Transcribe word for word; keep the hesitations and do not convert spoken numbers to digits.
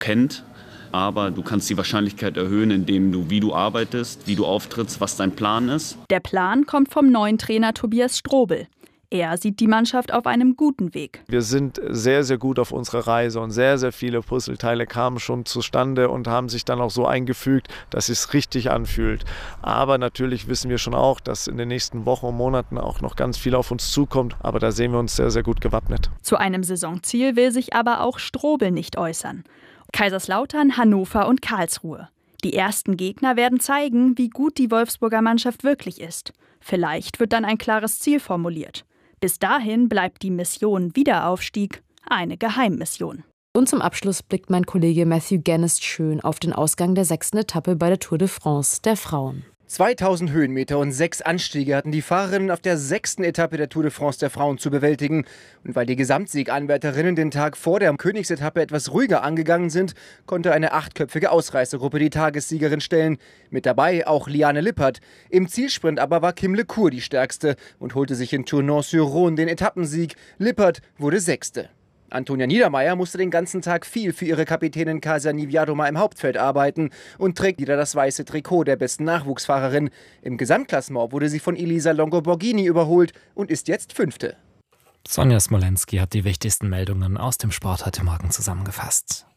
kennt. Aber du kannst die Wahrscheinlichkeit erhöhen, indem du, wie du arbeitest, wie du auftrittst, was dein Plan ist. Der Plan kommt vom neuen Trainer Tobias Strobel. Er sieht die Mannschaft auf einem guten Weg. Wir sind sehr, sehr gut auf unserer Reise und sehr, sehr viele Puzzleteile kamen schon zustande und haben sich dann auch so eingefügt, dass es sich richtig anfühlt. Aber natürlich wissen wir schon auch, dass in den nächsten Wochen und Monaten auch noch ganz viel auf uns zukommt. Aber da sehen wir uns sehr, sehr gut gewappnet. Zu einem Saisonziel will sich aber auch Strobel nicht äußern. Kaiserslautern, Hannover und Karlsruhe. Die ersten Gegner werden zeigen, wie gut die Wolfsburger Mannschaft wirklich ist. Vielleicht wird dann ein klares Ziel formuliert. Bis dahin bleibt die Mission Wiederaufstieg eine Geheimmission. Und zum Abschluss blickt mein Kollege Matthew Gannist schön auf den Ausgang der sechsten Etappe bei der Tour de France der Frauen. zweitausend Höhenmeter und sechs Anstiege hatten die Fahrerinnen auf der sechsten Etappe der Tour de France der Frauen zu bewältigen. Und weil die Gesamtsieganwärterinnen den Tag vor der Königsetappe etwas ruhiger angegangen sind, konnte eine achtköpfige Ausreißergruppe die Tagessiegerin stellen. Mit dabei auch Liane Lippert. Im Zielsprint aber war Kim LeCour die stärkste und holte sich in Tournon-sur-Rhône den Etappensieg. Lippert wurde Sechste. Antonia Niedermeier musste den ganzen Tag viel für ihre Kapitänin Kasia Niewiadoma im Hauptfeld arbeiten und trägt wieder das weiße Trikot der besten Nachwuchsfahrerin. Im Gesamtklassement wurde sie von Elisa Longo-Borghini überholt und ist jetzt Fünfte. Sonja Smolenski hat die wichtigsten Meldungen aus dem Sport heute Morgen zusammengefasst.